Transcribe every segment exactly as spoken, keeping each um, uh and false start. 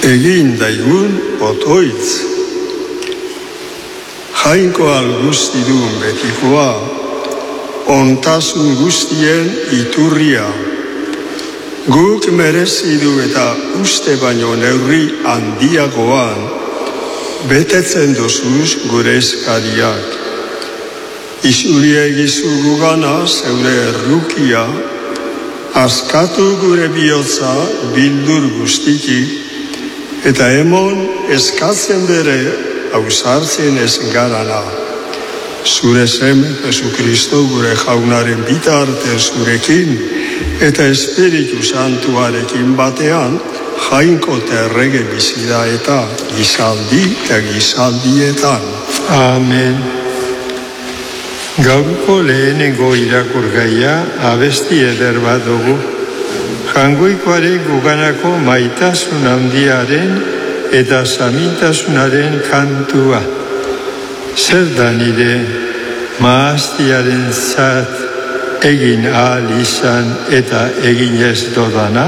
egin daigun otoitz. Jainkoal guzti duen betikoa, ontasun guztien iturria. Guk merezi du eta uste baino neurri handiagoan, betetzen dozuz gure eskariak. Izuri egizu gugana zeure errukia, askatu gure bihotza bildur guztiki, eta emon eskatzen bere hausartzen ez garana. Zure seme, Jesu Kristo, gure jaunaren bitarte zurekin, eta Espiritu Santuarekin batean, jainko terrege bizida eta gizaldi eta gizaldietan. Amen. Gaurko lehenengo irakurgaia abesti eder bat dugu. Jangoikoaren guganako maitasun handiaren eta samintasunaren kantua. Zer da nire maaztiaren zat egin ahal izan eta egin ez dodana?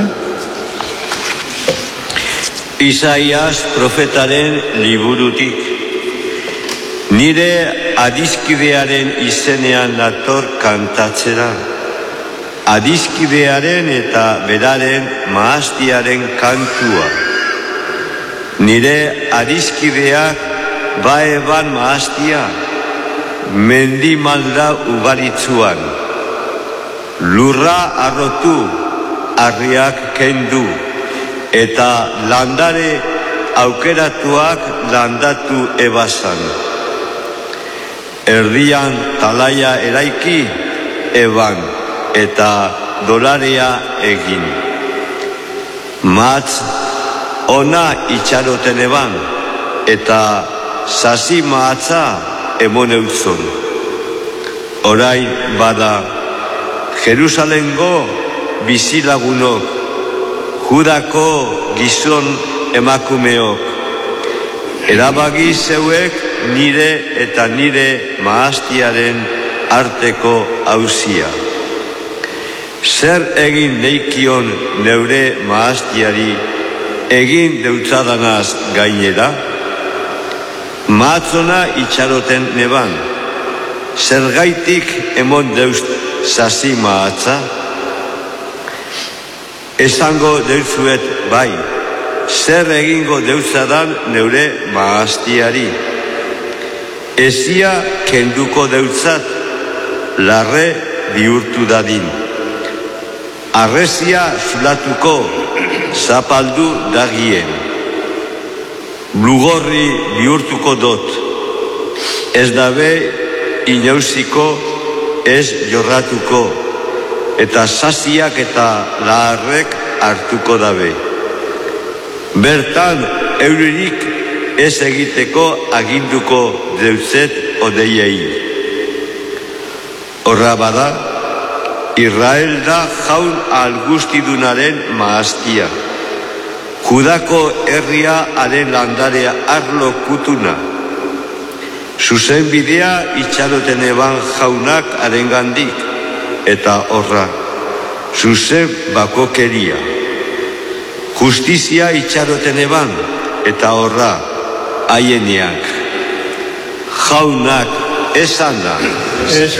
Isaias profetaren liburutik. Nire adiskidearen izenean nator kantatzera. Adiskidearen eta beraren maaztiaren kantua. Nire adiskideak baeban maaztia, mendi malda ugaritzuan. Lurra arrotu, harriak kendu, eta landare aukeratuak landatu ebazan. Erdian talaia eraiki eban eta dolarea egin. Matz ona itxaroten eban eta sasi mahatza emon eutzon. Orain bada Jerusalengo bizilagunok, Judako gizon emakumeok, erabagi zeuek nire eta nire maaztiaren arteko auzia. Zer egin neikion neure maaztiari egin deutzadanaz gainera? Matzona itxaroten neban, zergaitik emon deuz sasi mahatza? Esango deutzuet bai, zer egingo deutzadan neure maaztiari. Ezia kenduko deutzat, larre bihurtu dadin. Arrezia zulatuko, zapaldu dagien. Blugorri bihurtuko dot, ez dabe inauziko, ez jorratuko, eta sasiak eta laharrek hartuko dabe. Bertan euririk ez egiteko aginduko deutzet odeiei. Horra bada, Israel da jaun algustidunaren maaztia. Judako herria haren landarea arlo kutuna. Zuzen bidea itxaroten eban jaunak haren gandik, eta horra, zuzen bakokeria. Justizia itxaroten eban, eta horra, haieneak. Jaunak esan da.